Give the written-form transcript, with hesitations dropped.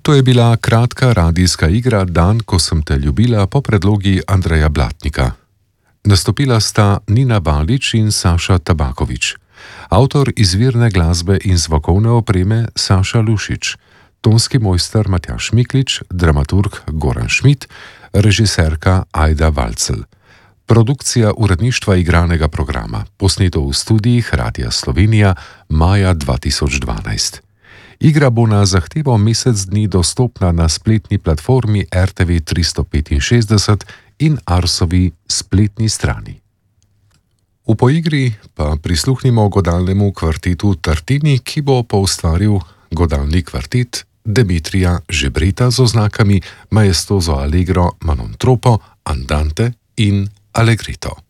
To je bila kratka radijska igra Dan, ko sem te ljubila po predlogi Andreja Blatnika. Nastopila sta Nina Balič in Saša Tabaković. Avtor izvirne glasbe in zvokovne opreme Saša Lušić, tonski mojster Matjaž Miklič, dramaturg Goran Šmit, režiserka Ajda Valcel. Produkcija uredništva igranega programa, posneto v studijih Radia Slovenija maja 2012. Igra bo na zahtevo mesec dni dostopna na spletni platformi RTV 365 in Arsovi spletni strani. V poigri pa prisluhnimo godalnemu kvartetu Tartini, ki bo poustvaril godalni kvartet Dimitrija Žebreta z oznakami maestoso allegro, manon troppo, andante in allegretto.